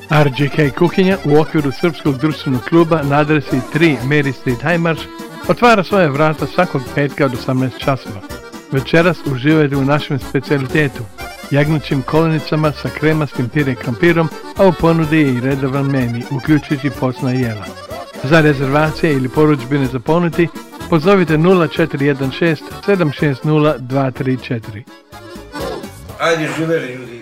RGK kuhinja u okviru Srpskog društvenog kluba na adresi 3 Mary Street Highmarsh otvara svoje vrata svakog petka od 18 časova. Večeras uživajte u našem specijalitetu, jagnjećim kolenicama sa kremastim pire krampirom, a u ponudi je i redovan meni, uključujući posna jela. Za rezervacije ili porudžbine za ponuti, pozovite 0416 760 234. Ajde, živeli ljudi.